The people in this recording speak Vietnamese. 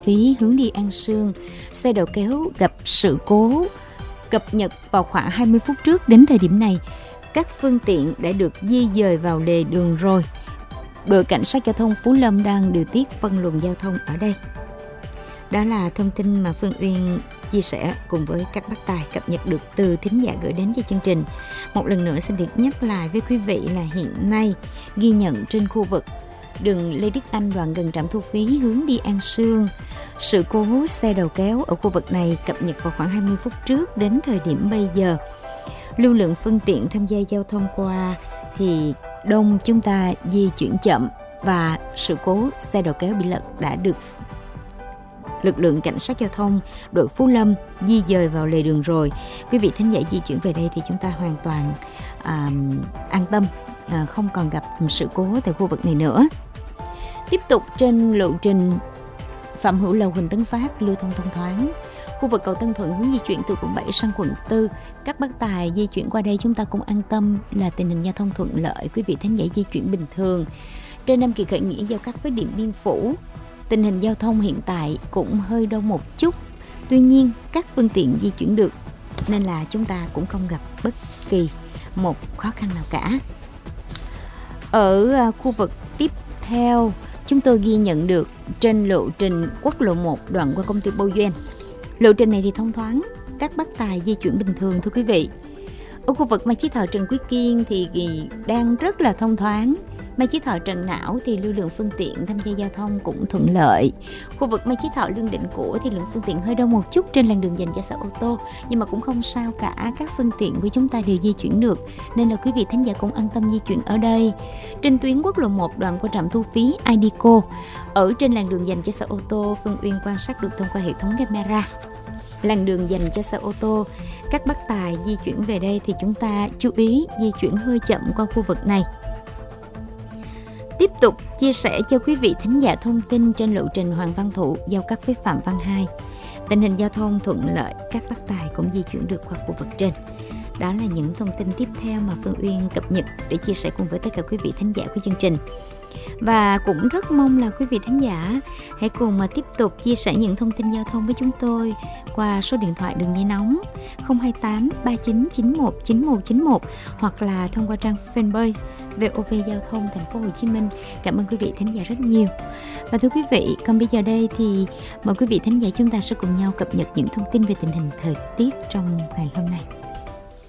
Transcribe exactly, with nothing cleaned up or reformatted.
Phí hướng đi An Sương, xe đầu kéo gặp sự cố. Cập nhật vào khoảng hai mươi phút trước, đến thời điểm này, các phương tiện đã được di dời vào lề đường rồi. Đội cảnh sát giao thông Phú Lâm đang điều tiết phân luồng giao thông ở đây. Đó là thông tin mà Phương Uyên chia sẻ cùng với các bác tài cập nhật được từ thính giả gửi đến cho chương trình. Một lần nữa xin được nhắc lại với quý vị là hiện nay ghi nhận trên khu vực đường Lê Đức Anh đoạn gần trạm thu phí hướng đi An Sương, sự cố xe đầu kéo ở khu vực này cập nhật vào khoảng hai mươi phút trước đến thời điểm bây giờ. Lưu lượng phương tiện tham gia giao thông qua thì đông, chúng ta di chuyển chậm và sự cố xe đầu kéo bị lật đã được lực lượng cảnh sát giao thông đội Phú Lâm di dời vào lề đường rồi. Quý vị thính giả di chuyển về đây thì chúng ta hoàn toàn à, an tâm, à, không còn gặp sự cố tại khu vực này nữa. Tiếp tục trên lộ trình Phạm Hữu Lầu Huỳnh Tấn Phát lưu thông thông thoáng. Khu vực cầu Tân Thuận hướng di chuyển từ quận bảy sang quận tư, các bác tài di chuyển qua đây chúng ta cũng an tâm là tình hình giao thông thuận lợi. Quý vị thính giả di chuyển bình thường. Trên Nam Kỳ khởi nghĩa giao cắt với Điện Biên Phủ, tình hình giao thông hiện tại cũng hơi đông một chút. Tuy nhiên các phương tiện di chuyển được nên là chúng ta cũng không gặp bất kỳ một khó khăn nào cả. Ở khu vực tiếp theo, chúng tôi ghi nhận được trên lộ trình quốc lộ một đoạn qua công ty Boyen. Lộ trình này thì thông thoáng, các bác tài di chuyển bình thường thưa quý vị. Ở khu vực Mai Chí Thọ Trần Quý Kiên thì đang rất là thông thoáng. Mai Chí Thọ Trần Não thì lưu lượng phương tiện tham gia giao thông cũng thuận lợi. Khu vực Mai Chí Thọ Lương Định Của thì lượng phương tiện hơi đông một chút trên làn đường dành cho xe ô tô, nhưng mà cũng không sao cả, các phương tiện của chúng ta đều di chuyển được, nên là quý vị thính giả cũng an tâm di chuyển ở đây. Trên tuyến quốc lộ một đoạn qua trạm thu phí Idico, ở trên làn đường dành cho xe ô tô, Phương Uyên quan sát được thông qua hệ thống camera. Làn đường dành cho xe ô tô, các bác tài di chuyển về đây thì chúng ta chú ý di chuyển hơi chậm qua khu vực này. Tiếp tục chia sẻ cho quý vị thính giả thông tin trên lộ trình Hoàng Văn Thụ giao cắt với Phạm Văn Hai. Tình hình giao thông thuận lợi, các bác tài cũng di chuyển được qua khu vực trên. Đó là những thông tin tiếp theo mà Phương Uyên cập nhật để chia sẻ cùng với tất cả quý vị thính giả của chương trình. Và cũng rất mong là quý vị thính giả hãy cùng mà tiếp tục chia sẻ những thông tin giao thông với chúng tôi qua số điện thoại đường dây nóng không hai tám ba chín chín một chín một chín một hoặc là thông qua trang fanpage vê o vê Giao thông Thành phố Hồ Chí Minh. Cảm ơn quý vị thính giả rất nhiều. Và thưa quý vị, còn bây giờ đây thì mời quý vị thính giả chúng ta sẽ cùng nhau cập nhật những thông tin về tình hình thời tiết trong ngày hôm nay.